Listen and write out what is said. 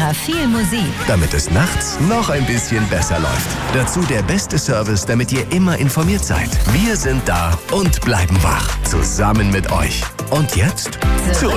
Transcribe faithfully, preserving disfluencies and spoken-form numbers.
Hörer viel Musik. Damit es nachts noch ein bisschen besser läuft. Dazu der beste Service, damit ihr immer informiert seid. Wir sind da und bleiben wach. Zusammen mit euch. Und jetzt zurück